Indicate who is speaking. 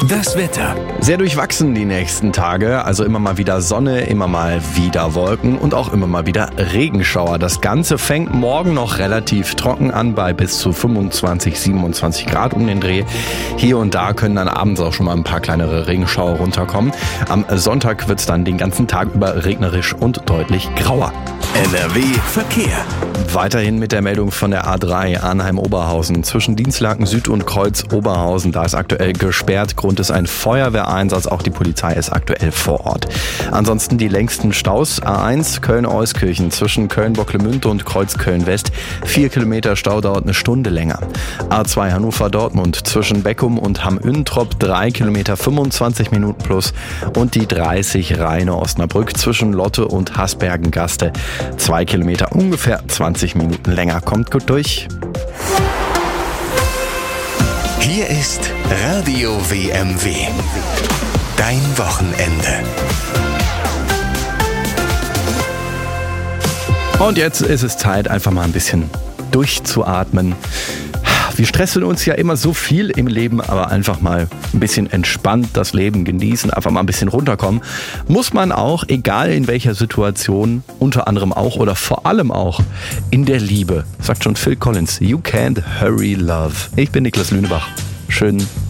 Speaker 1: Das Wetter.
Speaker 2: Sehr durchwachsen die nächsten Tage, also immer mal wieder Sonne, immer mal wieder Wolken und auch immer mal wieder Regenschauer. Das Ganze fängt morgen noch relativ trocken an bei bis zu 25, 27 Grad um den Dreh. Hier und da können dann abends auch schon mal ein paar kleinere Regenschauer runterkommen. Am Sonntag wird es dann den ganzen Tag über regnerisch und deutlich grauer.
Speaker 1: NRW Verkehr.
Speaker 2: Weiterhin mit der Meldung von der A3 Arnheim-Oberhausen. Zwischen Dienstlaken Süd und Kreuz Oberhausen, da ist aktuell gesperrt. Grund ist ein Feuerwehreinsatz, auch die Polizei ist aktuell vor Ort. Ansonsten die längsten Staus. A1 Köln-Euskirchen zwischen Köln-Bocklemünde und Kreuz Köln-West. 4 Kilometer Stau, dauert eine Stunde länger. A2 Hannover-Dortmund zwischen Beckum und Hamm-Üntrop 3 Kilometer 25 Minuten plus. Und die 30 Rheine-Osnabrück zwischen Lotte und Hasbergen-Gaste 2 Kilometer, ungefähr 20 Minuten länger. Kommt gut durch.
Speaker 1: Hier ist Radio WMW. Dein Wochenende.
Speaker 2: Und jetzt ist es Zeit, einfach mal ein bisschen durchzuatmen. Wir stressen uns ja immer so viel im Leben, aber einfach mal ein bisschen entspannt das Leben genießen, einfach mal ein bisschen runterkommen. Muss man auch, egal in welcher Situation, unter anderem auch oder vor allem auch in der Liebe. Sagt schon Phil Collins, You can't hurry love. Ich bin Niklas Lünebach. Schönen